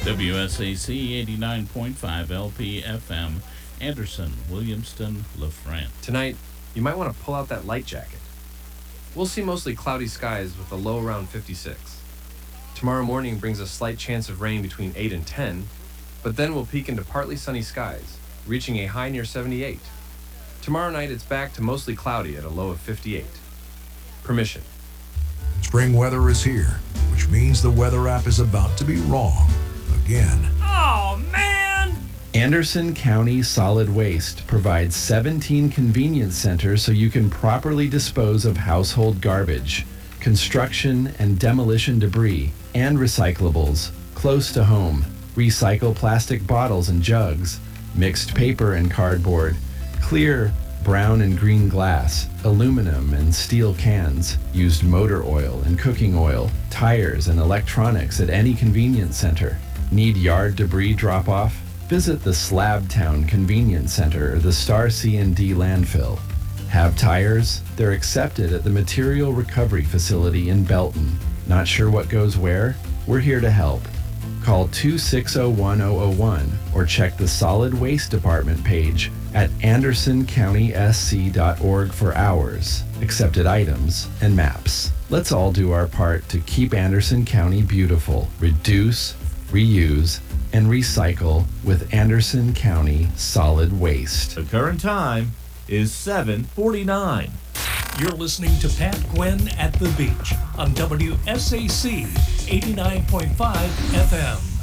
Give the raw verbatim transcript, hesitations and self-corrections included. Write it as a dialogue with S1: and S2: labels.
S1: W S A C eighty-nine point five L P F M, Anderson, Williamston, LaFrance.
S2: Tonight, you might want to pull out that light jacket. We'll see mostly cloudy skies with a low around fifty-six. Tomorrow morning brings a slight chance of rain between eight and ten, but then we'll peak into partly sunny skies, reaching a high near seventy-eight. Tomorrow night it's back to mostly cloudy at a low of fifty-eight. Permission.
S3: Spring weather is here, which means the weather app is about to be wrong again.
S4: Oh, man!
S5: Anderson County Solid Waste provides seventeen convenience centers so you can properly dispose of household garbage, construction and demolition debris, and recyclables close to home. Recycle plastic bottles and jugs, mixed paper and cardboard, clear brown and green glass, aluminum and steel cans, used motor oil and cooking oil, tires and electronics at any convenience center. Need yard debris drop-off? Visit the Slabtown Convenience Center or the Star C and D landfill. Have tires? They're accepted at the Material Recovery Facility in Belton. Not sure what goes where? We're here to help. Call two six zero one zero zero one or check the Solid Waste Department page at anderson county s c dot org for hours, accepted items, and maps. Let's all do our part to keep Anderson County beautiful. Reduce, reuse, and recycle with Anderson County Solid Waste.
S6: The current time is seven forty-nine.
S4: You're listening to Pat Gwynn at the Beach on W S A C eighty-nine point five F M.